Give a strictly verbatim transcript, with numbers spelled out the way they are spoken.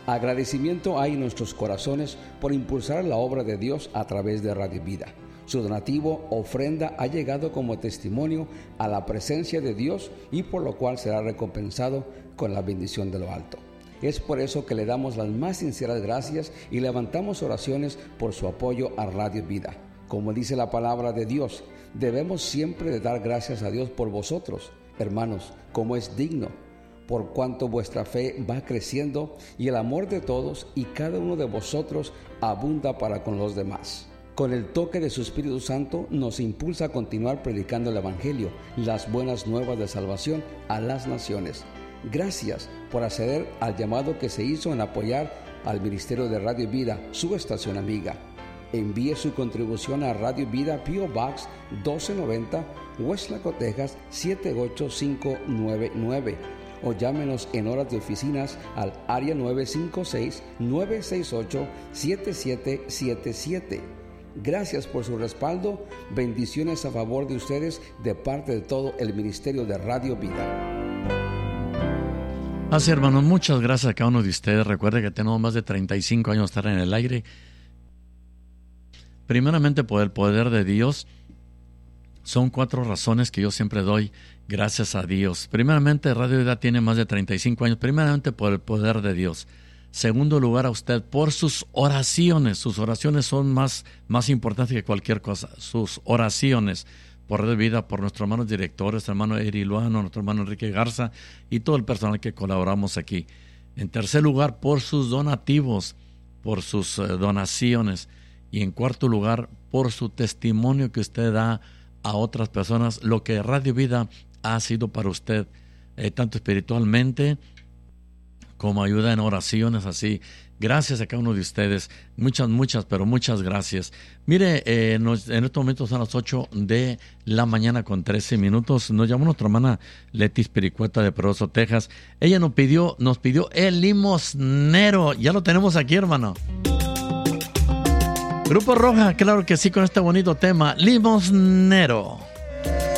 Agradecimiento hay en nuestros corazones por impulsar la obra de Dios a través de Radio Vida. Su donativo, ofrenda, ha llegado como testimonio a la presencia de Dios y por lo cual será recompensado con la bendición de lo alto. Es por eso que le damos las más sinceras gracias y levantamos oraciones por su apoyo a Radio Vida. Como dice la palabra de Dios, debemos siempre de dar gracias a Dios por vosotros, hermanos, como es digno, por cuanto vuestra fe va creciendo y el amor de todos y cada uno de vosotros abunda para con los demás. Con el toque de su Espíritu Santo nos impulsa a continuar predicando el Evangelio, las buenas nuevas de salvación a las naciones. Gracias por acceder al llamado que se hizo en apoyar al Ministerio de Radio Vida, su estación amiga. Envíe su contribución a Radio Vida, P O Box doce noventa, Westlaco, Texas siete ocho cinco nueve nueve, o llámenos en horas de oficinas al área nueve cinco seis, nueve seis ocho, siete siete siete siete. Gracias por su respaldo. Bendiciones a favor de ustedes de parte de todo el Ministerio de Radio Vida. Así, hermanos, muchas gracias a cada uno de ustedes. Recuerde que tenemos más de treinta y cinco años de estar en el aire. Primeramente, por el poder de Dios. Son cuatro razones que yo siempre doy gracias a Dios. Primeramente, Radio Vida tiene más de treinta y cinco años. Primeramente, por el poder de Dios. Segundo lugar, a usted por sus oraciones. Sus oraciones son más, más importantes que cualquier cosa. Sus oraciones por Radio Vida, por nuestros hermanos directores, nuestro hermano Eri Luano, nuestro hermano Enrique Garza y todo el personal que colaboramos aquí. En tercer lugar, por sus donativos, por sus eh, donaciones. Y en cuarto lugar, por su testimonio que usted da a otras personas, lo que Radio Vida ha sido para usted, eh, tanto espiritualmente como ayuda en oraciones, así. Gracias a cada uno de ustedes. Muchas, muchas, pero muchas gracias. Mire, eh, nos, en estos momentos son las ocho de la mañana con trece minutos. Nos llamó nuestra hermana Letis Pericueta de Peroso, Texas. Ella nos pidió, nos pidió el limosnero. Ya lo tenemos aquí, hermano. Grupo Roja, claro que sí, con este bonito tema, Limosnero.